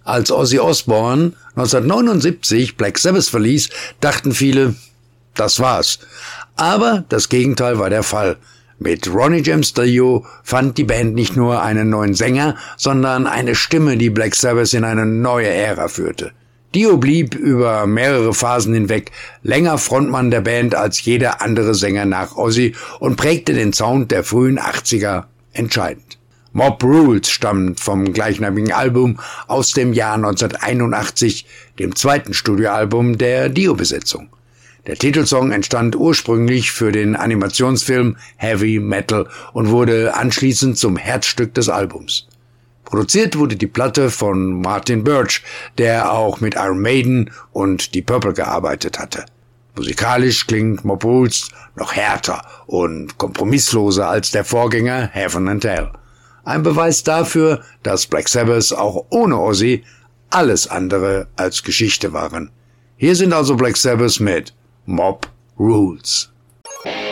Als Ozzy Osbourne 1979 Black Sabbath verließ, dachten viele, das war's. Aber das Gegenteil war der Fall. Mit Ronnie James Dio fand die Band nicht nur einen neuen Sänger, sondern eine Stimme, die Black Sabbath in eine neue Ära führte. Dio blieb über mehrere Phasen hinweg länger Frontmann der Band als jeder andere Sänger nach Ozzy und prägte den Sound der frühen 80er entscheidend. Mob Rules stammt vom gleichnamigen Album aus dem Jahr 1981, dem zweiten Studioalbum der Dio-Besetzung. Der Titelsong entstand ursprünglich für den Animationsfilm Heavy Metal und wurde anschließend zum Herzstück des Albums. Produziert wurde die Platte von Martin Birch, der auch mit Iron Maiden und Deep Purple gearbeitet hatte. Musikalisch klingt Mob Rules noch härter und kompromissloser als der Vorgänger Heaven and Hell. Ein Beweis dafür, dass Black Sabbath auch ohne Ozzy alles andere als Geschichte waren. Hier sind also Black Sabbath mit Mob Rules.